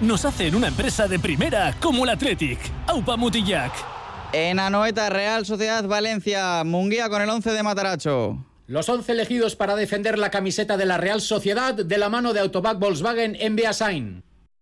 nos hacen una empresa de primera como el Athletic. Aupa Mutillac. En Anoeta, Real Sociedad Valencia, Munguía con el 11 de Mataracho. Los 11 elegidos para defender la camiseta de la Real Sociedad de la mano de Autobac Volkswagen en Beasain.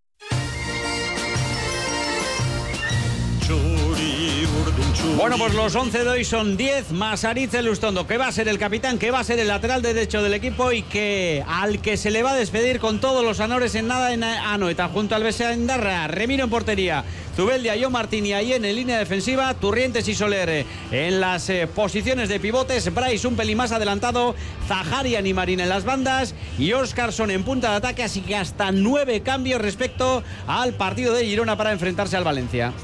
Bueno, pues los 11 de hoy son 10 más Aritz Elustondo, que va a ser el capitán, que va a ser el lateral derecho del equipo y que al que se le va a despedir con todos los honores en nada en Anoeta, junto al Besendarra, Remiro en portería, Zubeldia, John Martín y ahí en línea defensiva, Turrientes y Soler. En las posiciones de pivotes, Bryce un pelín más adelantado, Zaharian y Marín en las bandas y Óscarson en punta de ataque, así que hasta 9 cambios respecto al partido de Girona para enfrentarse al Valencia.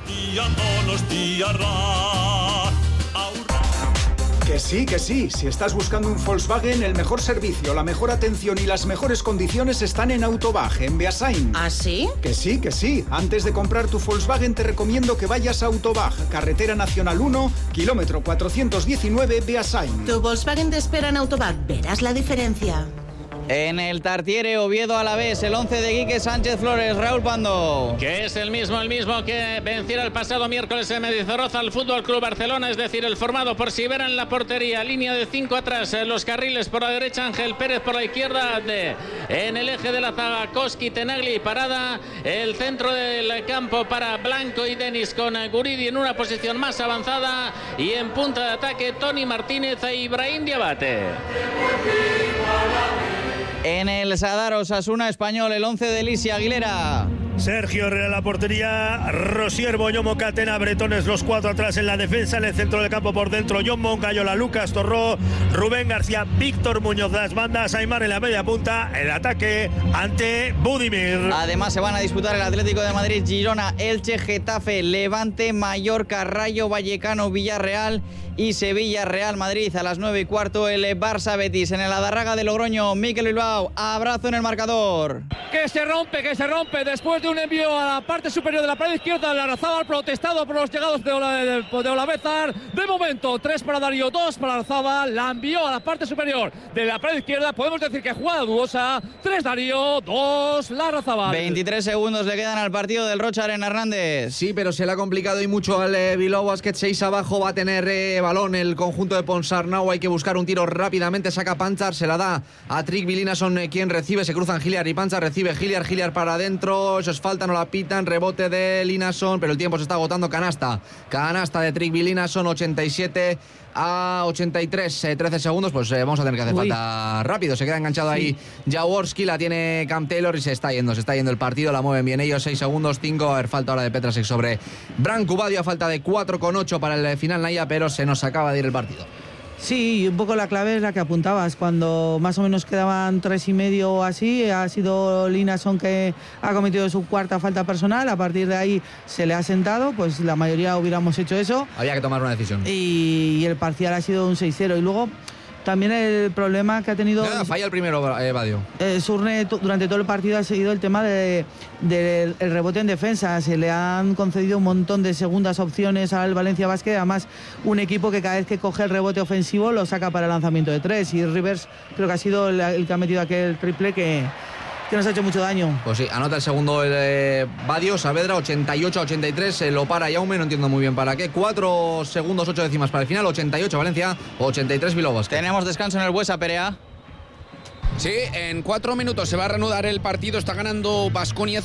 Que sí, si estás buscando un Volkswagen, el mejor servicio, la mejor atención y las mejores condiciones están en Autobag, en Beasain. ¿Ah, sí? Que sí. Antes de comprar tu Volkswagen te recomiendo que vayas a Autobag, Carretera Nacional 1, kilómetro 419, Beasain. Tu Volkswagen te espera en Autobag, verás la diferencia. En el Tartiere, Oviedo Alavés, el 11 de Quique Sánchez Flores, Raúl Pando. Que es el mismo que venciera el pasado miércoles en Mendizorroza al Fútbol Club Barcelona, es decir, el formado por Sivera en la portería, línea de 5 atrás, los carriles por la derecha, Ángel Pérez por la izquierda, en el eje de la zaga, Koski, Tenagli, Parada, el centro del campo para Blanco y Denis con Guridi en una posición más avanzada y en punta de ataque Tony Martínez e Ibrahim Diabate. En el Sadar Osasuna Español, el 11 de Lisi Aguilera. Sergio Herrera en la portería, Rosier, Boyomo, Catena, Bretones, los 4 atrás en la defensa, en el centro del campo por dentro, John Moncayola, Lucas Torró, Rubén García, Víctor Muñoz, las bandas, Aymar en la media punta, el ataque ante Budimir. Además se van a disputar el Atlético de Madrid, Girona, Elche, Getafe, Levante, Mallorca, Rayo Vallecano, Villarreal y Sevilla, Real Madrid. A las 9:15 el Barça Betis. En el Adarraga de Logroño, Mikel Bilbao, abrazo en el marcador. Que se rompe después de un envío a la parte superior de la pared izquierda. Larrazábal protestado por los llegados de Olavezar. De momento 3 para Darío, 2 para Larrazábal. La envió a la parte superior de la pared izquierda. Podemos decir que jugada dudosa. 3 Darío, 2 Larrazábal. 23 segundos le quedan al partido del Rocha en Hernández. Sí, pero se le ha complicado y mucho al Bilbao Basket. 6 abajo, va a tener balón el conjunto de Ponsarnau. Hay que buscar un tiro rápidamente. Saca Panchar, se la da a Trick Vilinason, quien recibe. Se cruzan Hilliard y Panchar, recibe Hilliard para adentro. Eso es falta, no la pitan. Rebote de Linason, pero el tiempo se está agotando. Canasta de Trick Vilinason, 87 a 83, 13 segundos. Pues vamos a tener que hacer falta rápido. Se queda enganchado ahí Jaworski, la tiene Cam Taylor y se está yendo el partido. La mueven bien ellos, 6 segundos, 5. A ver, falta ahora de Petrasek sobre Branco Badio, a falta de 4,8 para el final, Naya, pero se nos acaba de ir el partido. Sí, un poco la clave es la que apuntabas. Cuando más o menos quedaban 3,5 o así, ha sido Linason que ha cometido su cuarta falta personal. A partir de ahí se le ha sentado, pues la mayoría hubiéramos hecho eso. Había que tomar una decisión. Y el parcial ha sido un 6-0. Y luego también el problema que ha tenido... falla el primero, Badio. Surne durante todo el partido ha seguido el tema del rebote en defensa. Se le han concedido un montón de segundas opciones al Valencia Basket. Además, un equipo que cada vez que coge el rebote ofensivo lo saca para el lanzamiento de 3. Y Rivers creo que ha sido el que ha metido aquel triple que nos ha hecho mucho daño. Pues sí, anota el segundo el Badio, Saavedra, 88-83, lo para Jaume, no entiendo muy bien para qué. 4 segundos, 8 décimas para el final, 88 Valencia, 83 Bilbao Basket. Tenemos descanso en el Buesa, Perea. Sí, en 4 minutos se va a reanudar el partido. Está ganando Baskonia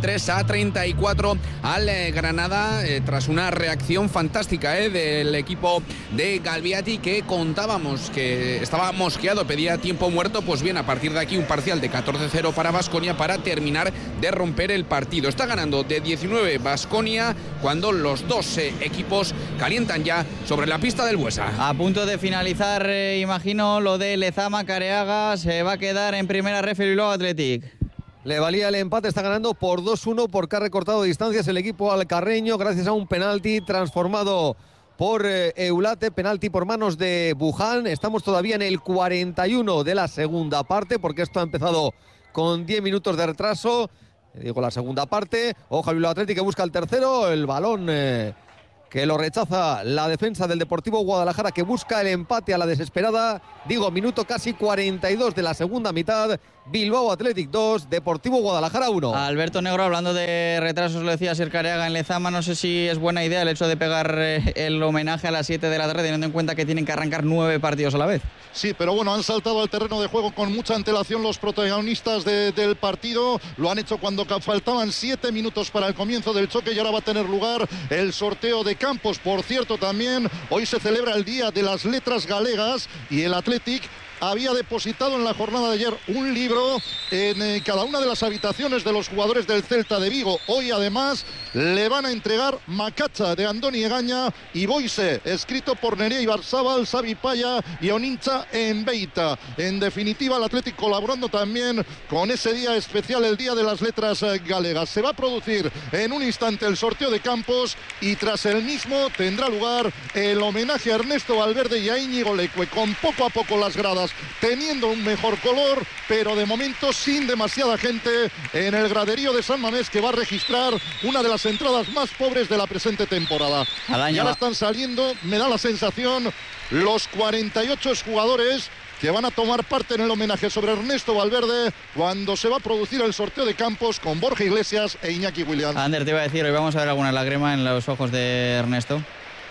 53-34 al Granada tras una reacción fantástica del equipo de Galbiati, que contábamos que estaba mosqueado, pedía tiempo muerto. Pues bien, a partir de aquí un parcial de 14-0 para Baskonia para terminar de romper el partido. Está ganando de 19 Baskonia cuando los dos equipos calientan ya sobre la pista del Buesa. A punto de finalizar, imagino, lo de Lezama Careaga. Se va a quedar en primera ref el Bilbao Athletic. Le valía el empate, está ganando por 2-1 porque ha recortado distancias el equipo alcarreño gracias a un penalti transformado por Eulate, penalti por manos de Buján. Estamos todavía en el 41 de la segunda parte porque esto ha empezado con 10 minutos de retraso. Digo la segunda parte, ojo al Bilbao Athletic que busca el tercero, el balón que lo rechaza la defensa del Deportivo Guadalajara, que busca el empate a la desesperada. Digo, minuto casi 42 de la segunda mitad. Bilbao Athletic 2, Deportivo Guadalajara 1. Alberto Negro, hablando de retrasos, lo decía Sir Careaga en Lezama, no sé si es buena idea el hecho de pegar el homenaje a las 7 de la tarde, teniendo en cuenta que tienen que arrancar 9 partidos a la vez. Sí, pero bueno, han saltado al terreno de juego con mucha antelación los protagonistas del partido. Lo han hecho cuando faltaban 7 minutos para el comienzo del choque y ahora va a tener lugar el sorteo de campos. Por cierto, también hoy se celebra el Día de las Letras Galegas y el Athletic había depositado en la jornada de ayer un libro en cada una de las habitaciones de los jugadores del Celta de Vigo. Hoy además le van a entregar Macacha de Andoni Egaña y Boise, escrito por Nerea Ibarzábal, Xavi Paya y Onincha Enbeita. En definitiva, el Atlético colaborando también con ese día especial, el Día de las Letras Galegas. Se va a producir en un instante el sorteo de campos y tras el mismo tendrá lugar el homenaje a Ernesto Valverde y a Íñigo Leque, con poco a poco las gradas teniendo un mejor color, pero de momento sin demasiada gente en el graderío de San Mamés, que va a registrar una de las entradas más pobres de la presente temporada. Y ahora están saliendo, me da la sensación, los 48 jugadores que van a tomar parte en el homenaje sobre Ernesto Valverde cuando se va a producir el sorteo de campos con Borja Iglesias e Iñaki Williams. Ander, te iba a decir, hoy vamos a ver alguna lágrima en los ojos de Ernesto.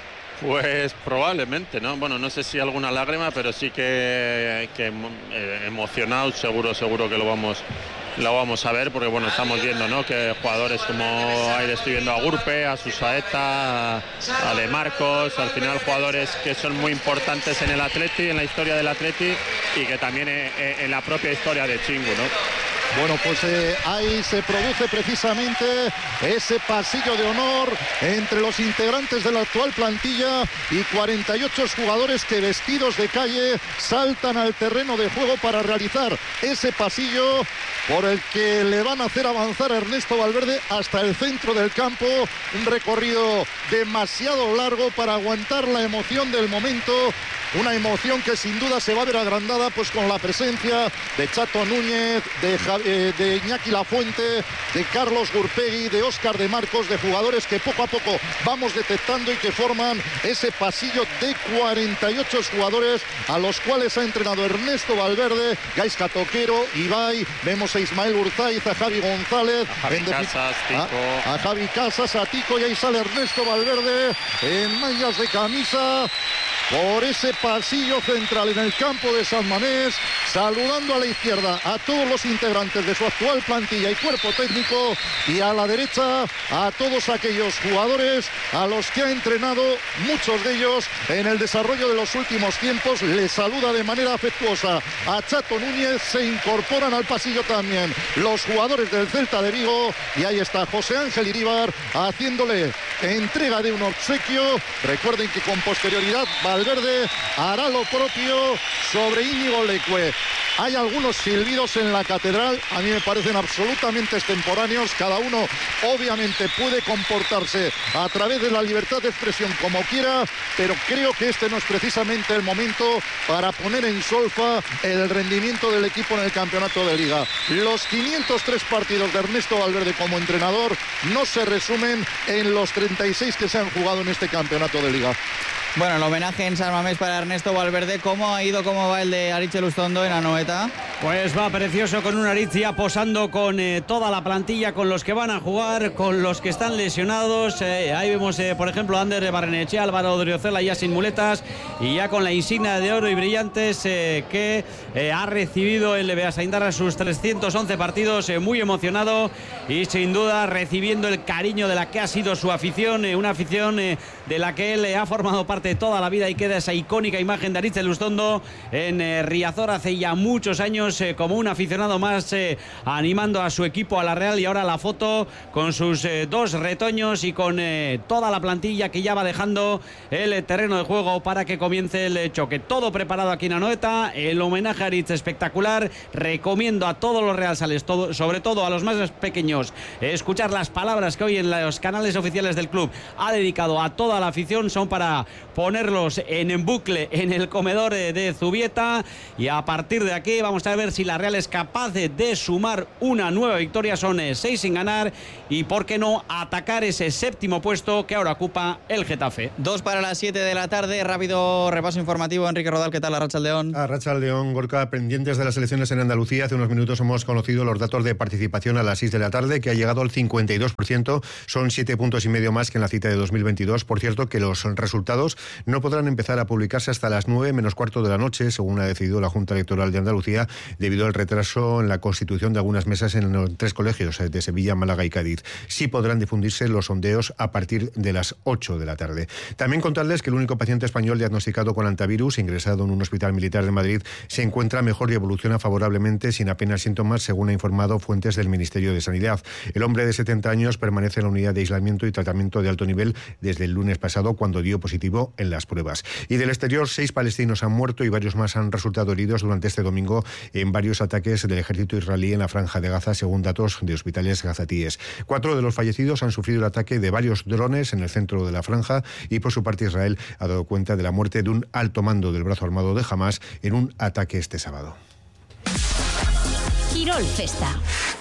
Pues probablemente, ¿no? Bueno, no sé si alguna lágrima, pero sí que emocionado, seguro que lo vamos a ver, porque bueno, estamos viendo, ¿no?, que jugadores como ahí estoy viendo a Gurpe, a Susaeta, a De Marcos, al final jugadores que son muy importantes en el Atleti, en la historia del Atleti y que también en la propia historia de Chingu, ¿no? Bueno, pues ahí se produce precisamente ese pasillo de honor entre los integrantes de la actual plantilla y 48 jugadores que vestidos de calle saltan al terreno de juego para realizar ese pasillo por el que le van a hacer avanzar a Ernesto Valverde hasta el centro del campo. Un recorrido demasiado largo para aguantar la emoción del momento. Una emoción que sin duda se va a ver agrandada pues con la presencia de Chato Núñez, de Iñaki Lafuente, de Carlos Gurpegui, de Óscar De Marcos, de jugadores que poco a poco vamos detectando y que forman ese pasillo de 48 jugadores a los cuales ha entrenado Ernesto Valverde, Gaizka Toquero, Ibai, vemos a Ismael Urzaiz, a Javi González, a Javi Casas, a Tico, y ahí sale Ernesto Valverde en mallas de camisa por ese pasillo central en el campo de San Mamés, saludando a la izquierda a todos los integrantes de su actual plantilla y cuerpo técnico, y a la derecha a todos aquellos jugadores a los que ha entrenado, muchos de ellos en el desarrollo de los últimos tiempos. Les saluda de manera afectuosa a Chato Núñez. Se incorporan al pasillo también los jugadores del Celta de Vigo, y ahí está José Ángel Iríbar haciéndole entrega de un obsequio. Recuerden que con posterioridad Valverde hará lo propio sobre Íñigo Leque. Hay algunos silbidos en la catedral, a mí me parecen absolutamente extemporáneos. Cada uno obviamente puede comportarse a través de la libertad de expresión como quiera, pero creo que este no es precisamente el momento para poner en solfa el rendimiento del equipo en el campeonato de Liga. Los 503 partidos de Ernesto Valverde como entrenador no se resumen en los 36 que se han jugado en este campeonato de Liga. Bueno, el homenaje en San Mamés para Ernesto Valverde. ¿Cómo ha ido, cómo va el de Aritz Lustondo en Anoeta? Pues va precioso, con un Aritz ya posando con toda la plantilla, con los que van a jugar, con los que están lesionados. Ahí vemos, por ejemplo, a Ander Barrenechea, Álvaro Odriozela ya sin muletas y ya con la insignia de oro y brillantes que ha recibido el Beasaindarra sus 311 partidos, muy emocionado y sin duda recibiendo el cariño de la que ha sido su afición, una afición de la que él ha formado parte toda la vida, y queda esa icónica imagen de Aritz Lustondo en Riazor hace ya muchos años como un aficionado más animando a su equipo, a la Real, y ahora la foto con sus dos retoños y con toda la plantilla que ya va dejando el terreno de juego para que comience el choque. Todo preparado aquí en Anoeta, el homenaje a Aritz espectacular. Recomiendo a todos los realsales, sobre todo a los más pequeños, escuchar las palabras que hoy en los canales oficiales del club ha dedicado a toda la afición. Son para ponerlos en bucle en el comedor de Zubieta, y a partir de aquí vamos a ver si la Real es capaz de sumar una nueva victoria. Son 6 sin ganar y, por qué no, atacar ese séptimo puesto que ahora ocupa el Getafe. 2 para las 7 de la tarde. Rápido repaso informativo. Enrique Rodal, ¿qué tal la Rachaldeón? Rachaldeón, Gorka, pendientes de las elecciones en Andalucía. Hace unos minutos hemos conocido los datos de participación a las 6 de la tarde, que ha llegado al 52%. Son 7,5 puntos más que en la cita de 2022. Por cierto, que los resultados no podrán empezar a publicarse hasta las 9 menos cuarto de la noche, según ha decidido la Junta Electoral de Andalucía, debido al retraso en la constitución de algunas mesas en los 3 colegios de Sevilla, Málaga y Cádiz. Sí podrán difundirse los sondeos a partir de las 8 de la tarde. También contarles que el único paciente español diagnosticado con antivirus, ingresado en un hospital militar de Madrid, se encuentra mejor y evoluciona favorablemente sin apenas síntomas, según ha informado fuentes del Ministerio de Sanidad. El hombre de 70 años permanece en la unidad de aislamiento y tratamiento de alto nivel desde el lunes pasado, cuando dio positivo en las pruebas. Y del exterior, 6 palestinos han muerto y varios más han resultado heridos durante este domingo en varios ataques del ejército israelí en la franja de Gaza, según datos de hospitales gazatíes. 4 de los fallecidos han sufrido el ataque de varios drones en el centro de la franja, y por su parte Israel ha dado cuenta de la muerte de un alto mando del brazo armado de Hamás en un ataque este sábado. Quirol Festa.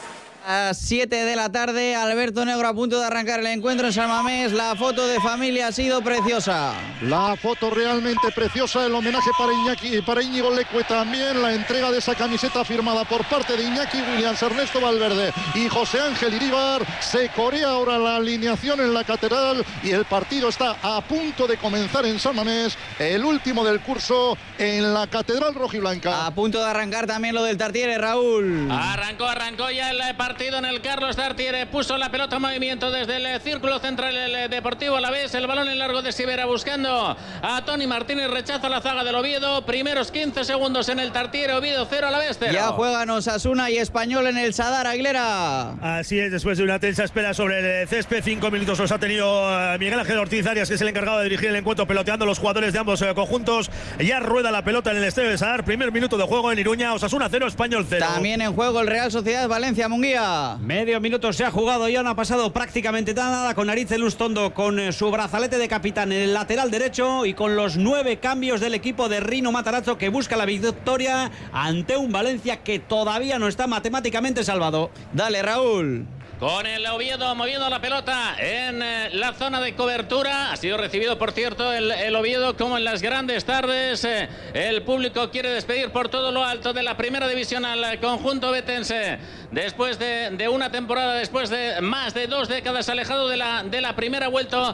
A 7 de la tarde, Alberto Negro a punto de arrancar el encuentro en San Mamés. La foto de familia ha sido preciosa. La foto realmente preciosa, el homenaje para Iñaki y para Íñigo Leque también, la entrega de esa camiseta firmada por parte de Iñaki Williams, Ernesto Valverde y José Ángel Iríbar. Se corea ahora la alineación en la catedral y el partido está a punto de comenzar en San Mamés, el último del curso en la catedral rojiblanca. A punto de arrancar también lo del Tartiere, Raúl. Arrancó ya el partido en el Carlos Tartiere. Puso la pelota en movimiento desde el círculo central el Deportivo Alavés. El balón en largo de Sivera buscando a Toni Martínez. Rechaza la zaga del Oviedo. Primeros 15 segundos en el Tartiere. Oviedo 0, Alavés 0. Ya juegan Osasuna y Español en el Sadar, Aguilera. Así es, después de una tensa espera sobre el césped. 5 minutos los ha tenido Miguel Ángel Ortiz Arias, que es el encargado de dirigir el encuentro, peloteando los jugadores de ambos conjuntos. Ya rueda la pelota en el estadio de Sadar. Primer minuto de juego en Iruña. Osasuna 0, Español 0. También en juego el Real Sociedad Valencia, Munguía. Medio minuto se ha jugado, ya no ha pasado prácticamente nada, con Aritz Elustondo con su brazalete de capitán en el lateral derecho y con los 9 cambios del equipo de Rino Matarazzo, que busca la victoria ante un Valencia que todavía no está matemáticamente salvado. Dale, Raúl. Con el Oviedo moviendo la pelota en la zona de cobertura. Ha sido recibido, por cierto, el Oviedo como en las grandes tardes. El público quiere despedir por todo lo alto de la primera división al conjunto betense. Después de una temporada, después de más de 2 décadas alejado de la primera vuelta,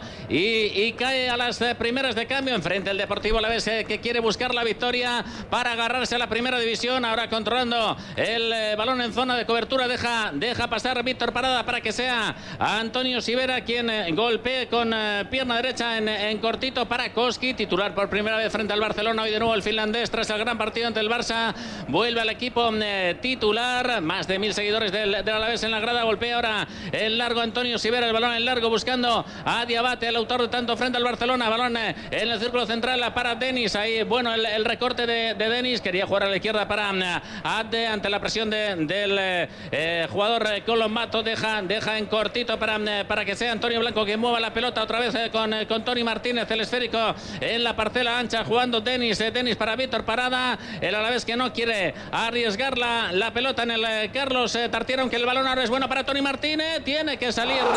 y cae a las primeras de cambio enfrente el Deportivo Alavés, que quiere buscar la victoria para agarrarse a la primera división. Ahora controlando el balón en zona de cobertura, deja pasar Víctor Parada para que sea Antonio Sivera quien golpee con pierna derecha en cortito para Koski, titular por primera vez frente al Barcelona. Hoy de nuevo el finlandés, tras el gran partido ante el Barça, vuelve al equipo titular. Más de 1000 seguidores del Alavés en la grada. Golpea ahora en largo Antonio Sivera, el balón en largo buscando a Diabate, el autor de tanto frente al Barcelona. Balón en el círculo central para Denis. Ahí, bueno, el recorte de Denis. Quería jugar a la izquierda para Adde ante la presión del jugador colombato. Deja en cortito para que sea Antonio Blanco quien mueva la pelota otra vez con Toni Martínez, el esférico en la parcela ancha, jugando Denis para Víctor Parada. El Alavés que no quiere arriesgar la pelota en el Carlos Tartiere, aunque el balón ahora es bueno para Toni Martínez. Tiene que salir. Gol.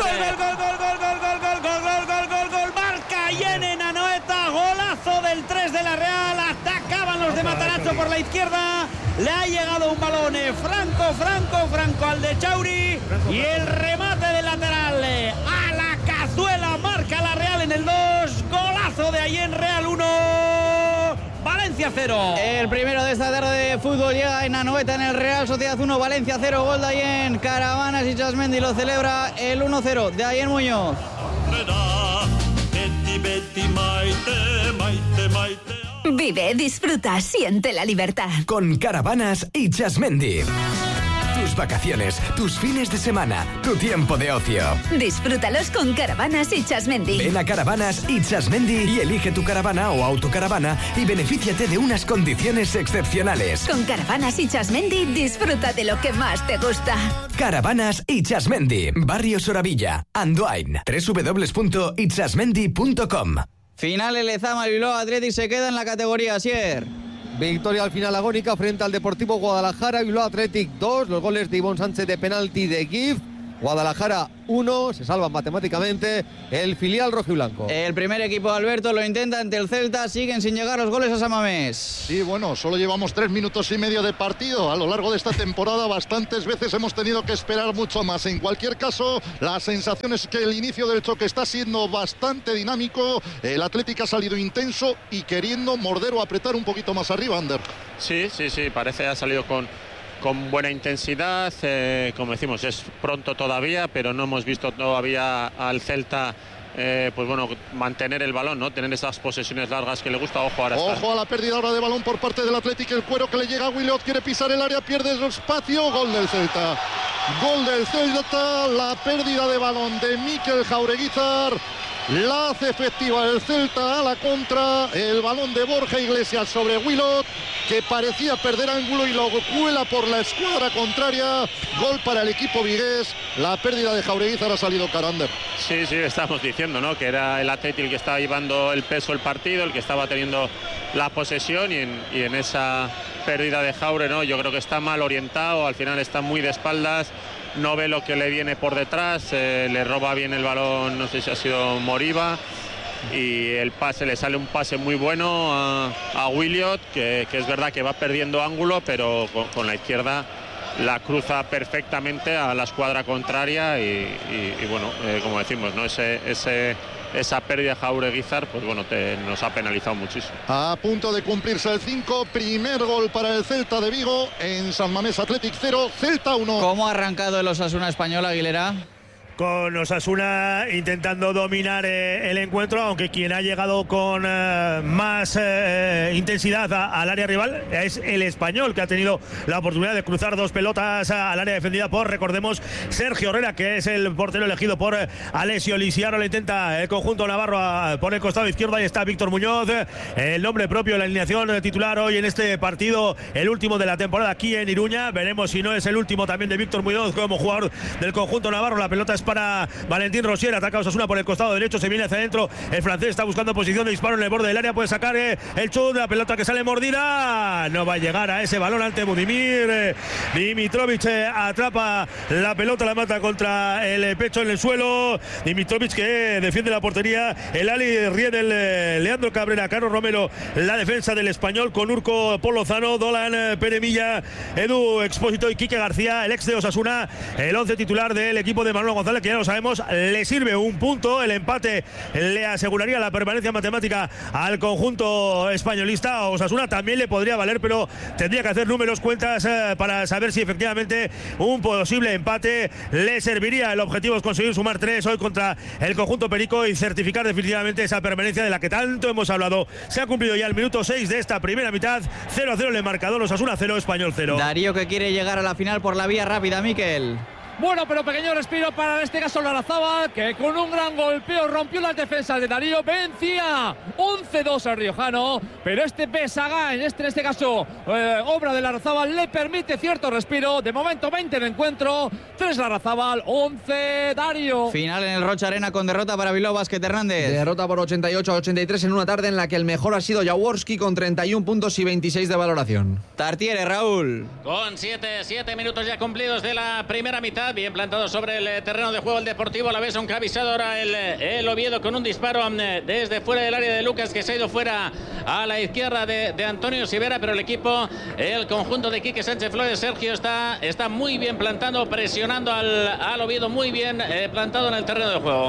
Marca Yenen Anoeta, golazo del 3 de la Real. Atacaban los de Matarazzo por la izquierda. Le ha llegado un balón franco al de Chauri, y el remate del lateral a la cazuela. Marca la Real en el 2. Golazo de Ayen, Real 1, Valencia 0. El primero de esta tarde de fútbol llega en Anoeta en el Real Sociedad 1, Valencia 0. Gol de Ayen. Caravanas y Chasmendi lo celebra el 1-0 de Ayen Muñoz. Vive, disfruta, siente la libertad. Con Caravanas y Chasmendi. Tus vacaciones, tus fines de semana, tu tiempo de ocio. Disfrútalos con Caravanas y Chasmendi. Ven a Caravanas y Chasmendi y elige tu caravana o autocaravana y benefíciate de unas condiciones excepcionales. Con Caravanas y Chasmendi disfruta de lo que más te gusta. Caravanas y Chasmendi, Barrio Soravilla, Andoain, www.itchasmendi.com. Final el Lezama, el Bilbao Athletic se queda en la categoría Asier. Victoria al final agónica frente al Deportivo Guadalajara. Bilbao Athletic 2, los goles de Ivonne Sánchez de penalti de Gift. Guadalajara 1, se salvan matemáticamente el filial rojiblanco. El primer equipo de Alberto lo intenta ante el Celta, siguen sin llegar los goles a San Mamés. Sí, bueno, solo llevamos 3 minutos y medio de partido. A lo largo de esta temporada bastantes veces hemos tenido que esperar mucho más. En cualquier caso, la sensación es que el inicio del choque está siendo bastante dinámico. El Atlético ha salido intenso y queriendo morder o apretar un poquito más arriba, Ander. Sí, parece que ha salido con buena intensidad, como decimos, es pronto todavía, pero no hemos visto todavía al Celta pues bueno, mantener el balón, ¿no? Tener esas posesiones largas que le gusta. Ojo ahora. Ojo a la pérdida ahora de balón por parte del Atlético, el cuero que le llega a Williot, quiere pisar el área, pierde el espacio, gol del Celta. Gol del Celta, la pérdida de balón de Mikel Jaureguizar. La hace efectiva el Celta a la contra, el balón de Borja Iglesias sobre Willock, que parecía perder ángulo y lo cuela por la escuadra contraria. Gol para el equipo vigués, la pérdida de Jaureguizar ha salido Carander. Sí, estamos diciendo, ¿no? Que era el Atlético el que estaba llevando el peso del partido, el que estaba teniendo la posesión y en esa pérdida de Jaure, ¿no? Yo creo que está mal orientado, al final está muy de espaldas. No ve lo que le viene por detrás, le roba bien el balón, no sé si ha sido Moriba, y el pase, le sale un pase muy bueno a Williot, que es verdad que va perdiendo ángulo, pero con la izquierda la cruza perfectamente a la escuadra contraria y bueno, como decimos, ¿no? Esa pérdida de Jaureguizar, pues bueno, nos ha penalizado muchísimo. A punto de cumplirse el 5, primer gol para el Celta de Vigo en San Mamés Athletic 0, Celta 1. ¿Cómo ha arrancado el Osasuna español, Aguilera? Con Osasuna intentando dominar el encuentro, aunque quien ha llegado con más intensidad al área rival es el Español, que ha tenido la oportunidad de cruzar 2 pelotas al área defendida por, recordemos, Sergio Herrera, que es el portero elegido por Alessio Lisiaro. Le intenta el conjunto navarro por el costado izquierdo, ahí está Víctor Muñoz, el nombre propio de la alineación titular hoy en este partido, el último de la temporada aquí en Iruña. Veremos si no es el último también de Víctor Muñoz como jugador del conjunto navarro. La pelota es para Valentín Rosier, ataca Osasuna por el costado derecho, se viene hacia adentro, el francés está buscando posición de disparo en el borde del área, puede sacar el chut, la pelota que sale mordida, no va a llegar a ese balón ante Budimir. Dimitrovic atrapa la pelota, la mata contra el pecho en el suelo. Dimitrovic que defiende la portería, el Ali Riedel, Leandro Cabrera, Carlos Romero, la defensa del Español con Urco Polozano, Dolan Peremilla, Edu Expósito y Quique García, el ex de Osasuna, el 11 titular del equipo de Manuel González, que ya lo sabemos, le sirve un punto, el empate le aseguraría la permanencia matemática al conjunto españolista. A Osasuna también le podría valer, pero tendría que hacer números, cuentas para saber si efectivamente un posible empate le serviría. El objetivo es conseguir sumar 3 hoy contra el conjunto perico y certificar definitivamente esa permanencia de la que tanto hemos hablado. Se ha cumplido ya el minuto 6 de esta primera mitad, 0-0 en el marcador, Osasuna 0, Español 0. Darío, que quiere llegar a la final por la vía rápida, Miquel. Bueno, pero pequeño respiro para en este caso Larrazábal, que con un gran golpeo rompió las defensas de Darío, vencía 11-2 al riojano, pero este Pesagá, en este caso obra de Larrazábal, le permite cierto respiro. De momento 20 de encuentro, 3 Larrazábal, 11 Darío. Final en el Rocha Arena con derrota para Bilbao Basket, Hernández. Derrota por 88-83 en una tarde en la que el mejor ha sido Jaworski con 31 puntos y 26 de valoración. Tartiere, Raúl. Con 7 minutos ya cumplidos de la primera mitad, bien plantado sobre el terreno de juego el Deportivo Alavés, aunque ha avisado ahora el Oviedo con un disparo desde fuera del área de Lucas, que se ha ido fuera a la izquierda de Antonio Sivera, pero el conjunto de Quique Sánchez Flores, Sergio, está muy bien plantando, presionando al Oviedo, muy bien plantado en el terreno de juego.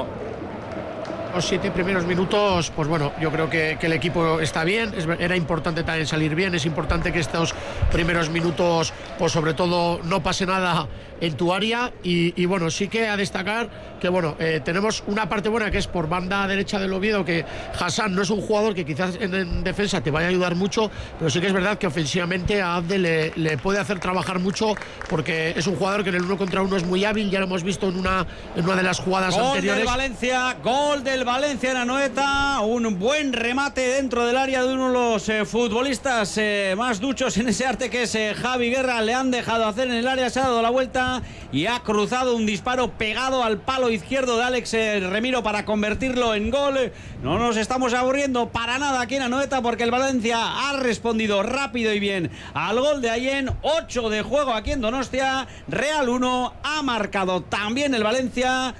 Los 7 primeros minutos, pues bueno, yo creo que el equipo está bien. Era importante también salir bien, es importante que estos primeros minutos, pues sobre todo, no pase nada en tu área y bueno, sí que a destacar que bueno, tenemos una parte buena que es por banda derecha del Oviedo, que Hassan no es un jugador que quizás en defensa te vaya a ayudar mucho, pero sí que es verdad que ofensivamente a Abde le puede hacer trabajar mucho, porque es un jugador que en el 1 contra 1 es muy hábil, ya lo hemos visto en una de las jugadas anteriores. Gol del Valencia en Anoeta. Un buen remate dentro del área de uno de los futbolistas más duchos en ese arte, que es Javi Guerra. Le han dejado hacer en el área, se ha dado la vuelta y ha cruzado un disparo pegado al palo izquierdo de Alex Remiro para convertirlo en gol. No nos estamos aburriendo para nada aquí en Anoeta, porque el Valencia ha respondido rápido y bien al gol de Allen. 8 de juego aquí en Donostia. Real 1, ha marcado también el Valencia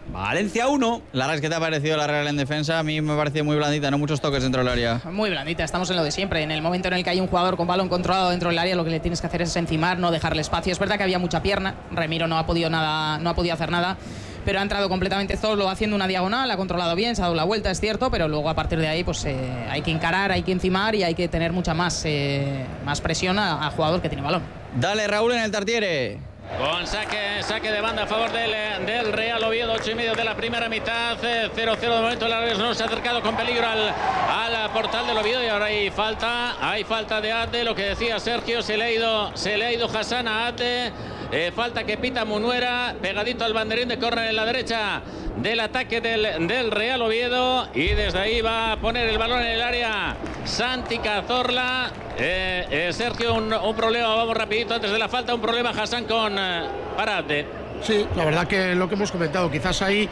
1. La verdad es que te ha parecido la Real en defensa. A mí me ha parecido muy blandita, no muchos toques dentro del área. Muy blandita, estamos en lo de siempre. En el momento en el que hay un jugador con balón controlado dentro del área, lo que le tienes que hacer es encimar, no dejarle espacio. Es verdad que había mucha pierna, Remiro no ha podido hacer nada, pero ha entrado completamente solo haciendo una diagonal, ha controlado bien, se ha dado la vuelta, es cierto, pero luego a partir de ahí pues hay que encarar, hay que encimar y hay que tener mucha más presión al jugador que tiene balón. Dale, Raúl, en el Tartiere. Con saque de banda a favor del Real Oviedo, 8:30 de la primera mitad, 0-0 de momento. El Alavés no se ha acercado con peligro al portal del Oviedo, y ahora hay falta de Adde. Lo que decía Sergio, se le ha ido Hassan a Adde. Falta que pita Munuera, pegadito al banderín de córner en la derecha del ataque del Real Oviedo, y desde ahí va a poner el balón en el área Santi Cazorla. Sergio, un problema, vamos rapidito antes de la falta, un problema Hassan con Parade. Sí, la verdad que lo que hemos comentado, quizás ahí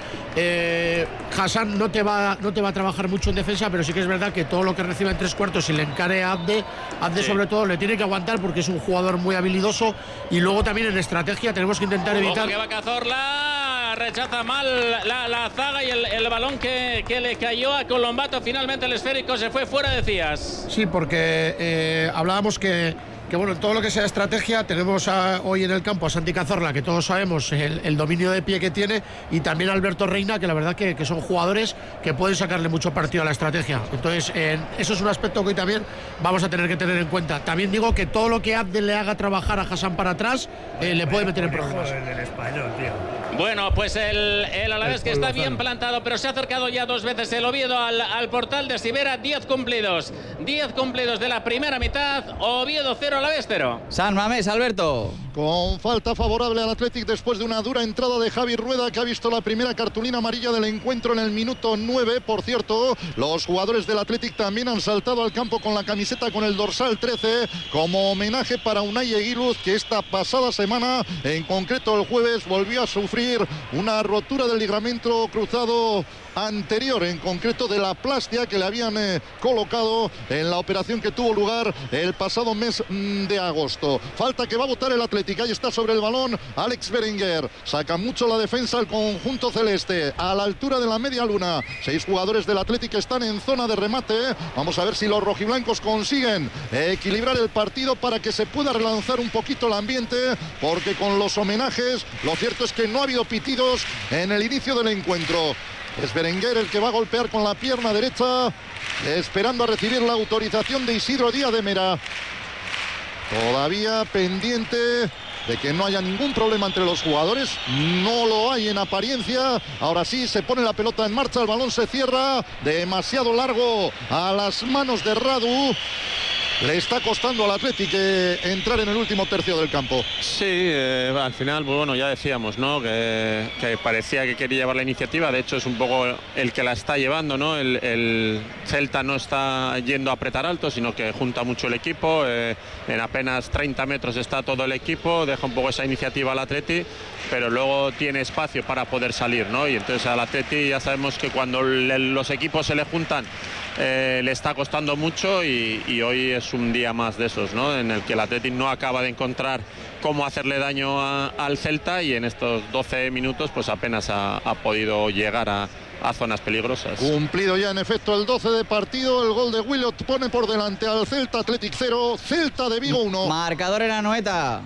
Hassan no te va a trabajar mucho en defensa, pero sí que es verdad que todo lo que recibe en tres cuartos y le encare a Abde sí, sobre todo le tiene que aguantar, porque es un jugador muy habilidoso, y luego también en estrategia tenemos que intentar evitar. Ojo que va Cazorla, rechaza mal la zaga, y el balón que le cayó a Colombato, finalmente el esférico se fue fuera, decías. Sí, porque hablábamos que bueno, en todo lo que sea estrategia tenemos hoy en el campo a Santi Cazorla, que todos sabemos el dominio de pie que tiene, y también a Alberto Reina, que la verdad que son jugadores que pueden sacarle mucho partido a la estrategia. Entonces eso es un aspecto que hoy también vamos a tener que tener en cuenta. También digo que todo lo que Abde le haga trabajar a Hassan para atrás le puede meter en problemas. El español, tío. Bueno, pues el Alavés, que está bien plantado, pero se ha acercado ya 2 veces el Oviedo al portal de Sibera. 10 cumplidos de la primera mitad. Oviedo 0, Alavés 0. San Mamés, Alberto. Con falta favorable al Athletic después de una dura entrada de Javi Rueda, que ha visto la primera cartulina amarilla del encuentro en el minuto 9. Por cierto, los jugadores del Athletic también han saltado al campo con la camiseta con el dorsal 13, como homenaje para Unai Eguiluz, que esta pasada semana, en concreto el jueves, volvió a sufrir una rotura del ligamento cruzado anterior, en concreto de la plastia que le habían colocado en la operación que tuvo lugar el pasado mes de agosto. Falta que va a botar el Athletic. Ahí está sobre el balón Alex Berenguer. Saca mucho la defensa el conjunto celeste, a la altura de la media luna. 6 jugadores del Athletic están en zona de remate. Vamos a ver si los rojiblancos consiguen equilibrar el partido para que se pueda relanzar un poquito el ambiente, porque con los homenajes, lo cierto es que no ha habido pitidos en el inicio del encuentro. Es Berenguer el que va a golpear con la pierna derecha, esperando a recibir la autorización de Isidro Díaz de Mera. Todavía pendiente de que no haya ningún problema entre los jugadores. No lo hay en apariencia. Ahora sí, se pone la pelota en marcha, el balón se cierra, demasiado largo a las manos de Radu. Le está costando al Athletic entrar en el último tercio del campo. Sí, al final, pues bueno, ya decíamos, ¿no? Que parecía que quería llevar la iniciativa. De hecho, es un poco el que la está llevando, ¿no? El Celta no está yendo a apretar alto, sino que junta mucho el equipo. En apenas 30 metros está todo el equipo. Deja un poco esa iniciativa al Athletic, pero luego tiene espacio para poder salir, ¿no? Y entonces al Athletic ya sabemos que cuando los equipos se le juntan, le está costando mucho, y hoy es un día más de esos, ¿no? En el que el Athletic no acaba de encontrar cómo hacerle daño al Celta, y en estos 12 minutos pues apenas ha podido llegar a zonas peligrosas. Cumplido ya en efecto el 12 de partido. El gol de Willot pone por delante al Celta. Athletic 0, Celta de Vigo 1. Marcador en Anoeta.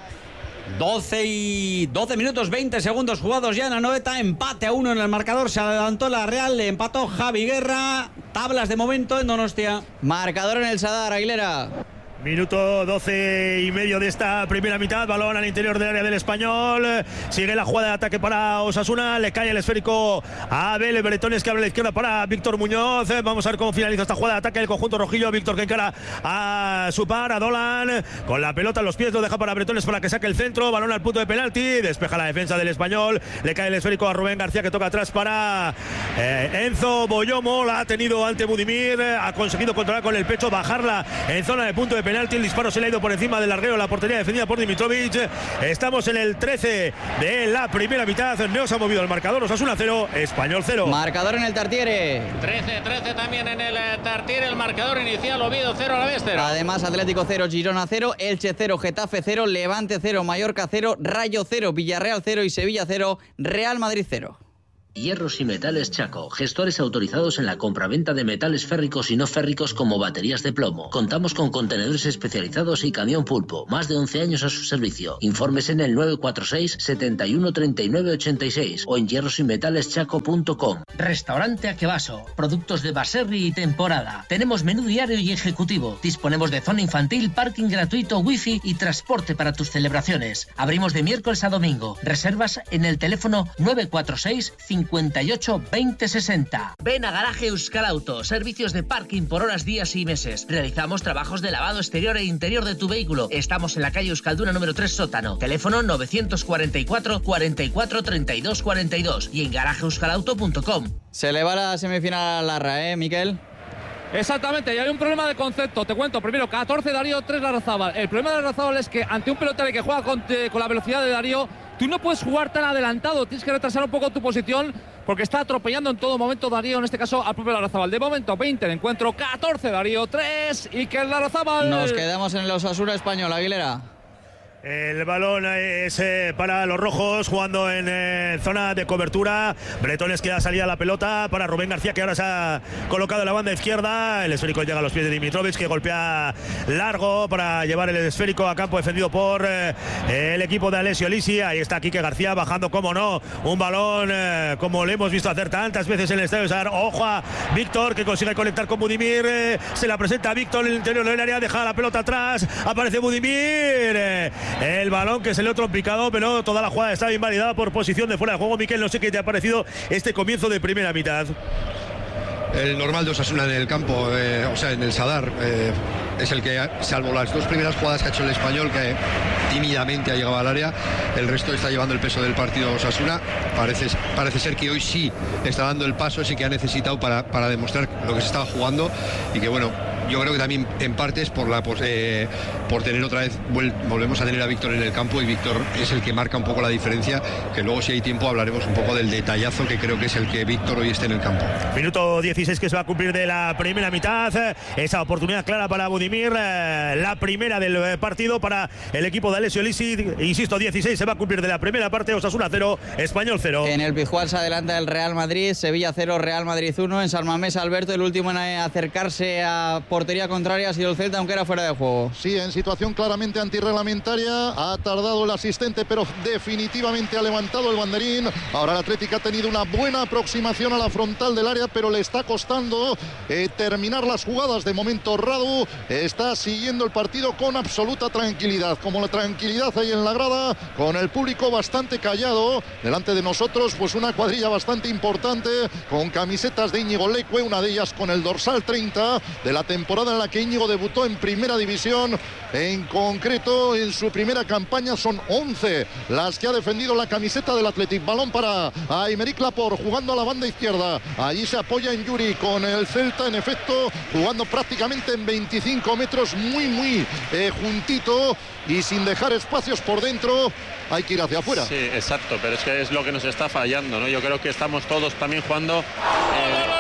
12 minutos 20 segundos jugados ya en Anoeta. Empate a 1 en el marcador. Se adelantó la Real, le empató Javi Guerra. Tablas de momento en Donostia. Marcador en el Sadar, Aguilera. Minuto 12 y medio de esta primera mitad. Balón al interior del área del Español. Sigue la jugada de ataque para Osasuna. Le cae el esférico a Abel Bretones, que abre a la izquierda para Víctor Muñoz. Vamos a ver cómo finaliza esta jugada de ataque del conjunto rojillo. Víctor que encara a su par, a Dolan. Con la pelota en los pies lo deja para Bretones para que saque el centro. Balón al punto de penalti. Despeja la defensa del Español. Le cae el esférico a Rubén García, que toca atrás para Enzo Boyomo. La ha tenido ante Budimir. Ha conseguido controlar con el pecho, bajarla en zona de punto de penalti. El disparo se le ha ido por encima del larguero, la portería defendida por Dimitrovic. Estamos en el 13 de la primera mitad. No se ha movido el marcador. Osasuna 0, Español 0. Marcador en el Tartiere. 13 también en el Tartiere. El marcador inicial, Oviedo 0, Alavés 0. Además, Atlético 0, Girona 0, Elche 0, Getafe 0, Levante 0, Mallorca 0, Rayo 0, Villarreal 0 y Sevilla 0, Real Madrid 0. Hierros y Metales Chaco, gestores autorizados en la compraventa de metales férricos y no férricos como baterías de plomo. Contamos con contenedores especializados y camión pulpo. Más de 11 años a su servicio. Informes en el 946 71 39 86 o en hierrosymetaleschaco.com. Restaurante Akebaso. Productos de Baserri y temporada. Tenemos menú diario y ejecutivo. Disponemos de zona infantil, parking gratuito, wifi y transporte para tus celebraciones. Abrimos de miércoles a domingo. Reservas en el teléfono 946 58 20 60. Ven a Garaje Euskal Auto, servicios de parking por horas, días y meses. Realizamos trabajos de lavado exterior e interior de tu vehículo. Estamos en la calle Euskalduna número 3 sótano. Teléfono 944 44 32 42 y en garajeeuskalauto.com. Se le va la semifinal a Larra, Miquel. Exactamente, y hay un problema de concepto. Te cuento, primero, 14 Darío, 3 Larrazábal. El problema de Larrazábal es que ante un pelotari que juega con la velocidad de Darío, tú no puedes jugar tan adelantado, tienes que retrasar un poco tu posición porque está atropellando en todo momento Darío, en este caso al propio Larrazábal. De momento, 20 de encuentro, 14 Darío, 3 y que el Larrazábal... Nos quedamos en el Osasuna Español, Aguilera. El balón es para los rojos, jugando en zona de cobertura. Bretones queda salida la pelota para Rubén García, que ahora se ha colocado en la banda izquierda. El esférico llega a los pies de Dimitrovic, que golpea largo para llevar el esférico a campo defendido por el equipo de Alessio Lisi. Ahí está Quique García bajando, como no, un balón como le hemos visto hacer tantas veces en el estadio Sar. Ojo a Víctor, que consigue conectar con Budimir. Se la presenta a Víctor en el interior del área, deja la pelota atrás, aparece Budimir. El balón que se le ha trompicado, pero toda la jugada estaba invalidada por posición de fuera de juego. Miquel, no sé qué te ha parecido este comienzo de primera mitad. El normal de Osasuna en el campo, o sea, en el Sadar, es el que, salvo las dos primeras jugadas que ha hecho el Español, que tímidamente ha llegado al área, el resto está llevando el peso del partido Osasuna. Parece ser que hoy sí está dando el paso, sí que ha necesitado para demostrar lo que se estaba jugando, y que bueno, yo creo que también en parte es por tener otra vez, volvemos a tener a Víctor en el campo, y Víctor es el que marca un poco la diferencia, que luego si hay tiempo hablaremos un poco del detallazo que creo que es el que Víctor hoy esté en el campo. Minuto 16 que se va a cumplir de la primera mitad, esa oportunidad clara para Budimir, la primera del partido para el equipo de Alessio Lisi. Insisto, 16 se va a cumplir de la primera parte. Osasuna 0, Español 0. En el Pizjuán se adelanta el Real Madrid, Sevilla 0, Real Madrid 1. En San Mamés, Alberto, el último en acercarse a portería contraria ha sido el Celta, aunque era fuera de juego. Sí, en situación claramente antirreglamentaria. Ha tardado el asistente, pero definitivamente ha levantado el banderín. Ahora el Atlético ha tenido una buena aproximación a la frontal del área, pero le está costando terminar las jugadas. De momento Radu está siguiendo el partido con absoluta tranquilidad, como la tranquilidad hay en la grada, con el público bastante callado. Delante de nosotros pues una cuadrilla bastante importante con camisetas de Íñigo Leque, una de ellas con el dorsal 30 de la temporada en la que Íñigo debutó en primera división. En concreto, en su primera campaña son 11 las que ha defendido la camiseta del Athletic. Balón para Aymeric Laporte, jugando a la banda izquierda. Allí se apoya en Yuri con el Celta, en efecto, jugando prácticamente en 25 metros, muy juntito y sin dejar espacios por dentro. Hay que ir hacia afuera. Sí, exacto, pero es que es lo que nos está fallando, ¿no? Yo creo que estamos todos también jugando